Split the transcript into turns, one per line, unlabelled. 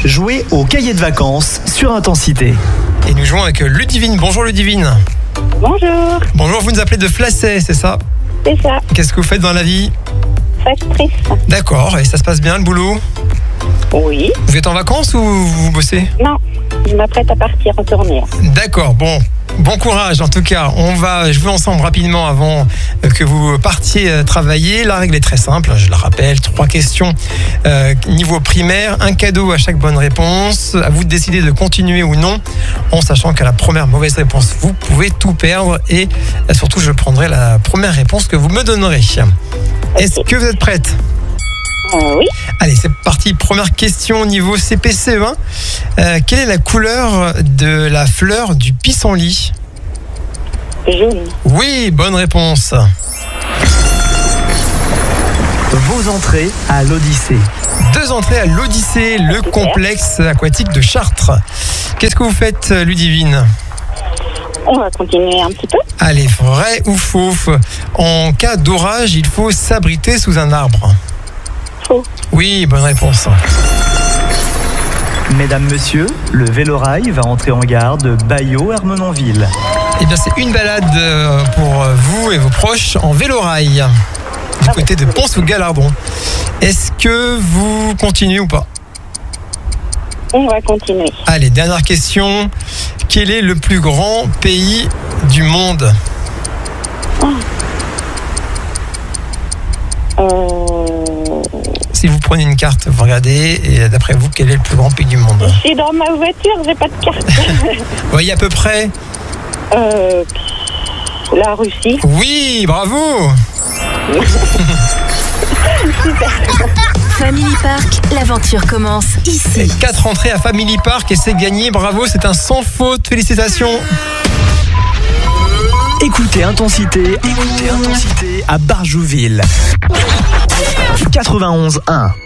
Jouez au cahier de vacances sur Intensité.
Et nous jouons avec Ludivine. Bonjour Ludivine.
Bonjour,
Bonjour, vous nous appelez de Flacey, c'est ça?
c'est ça,
Qu'est-ce que vous faites dans la vie?
factrice.
D'accord, et ça se passe bien le boulot?
Oui,
Vous êtes en vacances ou vous bossez?
non, je m'apprête à partir en tournée.
D'accord, bon courage en tout cas. On va jouer ensemble rapidement avant que vous partiez travailler. La règle est très simple, je la rappelle. 3 questions niveau primaire, un cadeau à chaque bonne réponse. À vous de décider de continuer ou non, en sachant qu'à la première mauvaise réponse, vous pouvez tout perdre. Et surtout, je prendrai la première réponse que vous me donnerez. Est-ce que vous êtes prête?
Oui,
Allez, c'est parti. Première question niveau CPCE1. Quelle est la couleur de la fleur du pissenlit?
jaune.
Oui, bonne réponse.
Vos entrées à l'Odyssée.
2 entrées à l'Odyssée, le
Super.
complexe aquatique de Chartres. Qu'est-ce que vous faites, Ludivine?
On va continuer un petit peu.
Allez, vrai ou faux? En cas d'orage, il faut s'abriter sous un arbre.
Faux.
Oui, bonne réponse.
Mesdames, messieurs, le Vélorail va entrer en gare de Bailleau-Ermenonville.
Eh bien, c'est une balade pour vous et vos proches en vélorail, du côté de Pons ou Galardon. Est-ce que vous continuez ou pas?
On va continuer.
Allez, dernière question. Quel est le plus grand pays du monde? Si vous prenez une carte, vous regardez, et d'après vous, quel est le plus grand pays du monde?
Je suis dans ma voiture, j'ai pas de carte.
Vous voyez à peu près?
La Russie.
Oui, bravo!
Family Park, l'aventure commence ici.
4 entrées à Family Park et c'est gagné, bravo, c'est un sans faute, félicitations!
Écoutez Intensité à Barjouville. 91.1.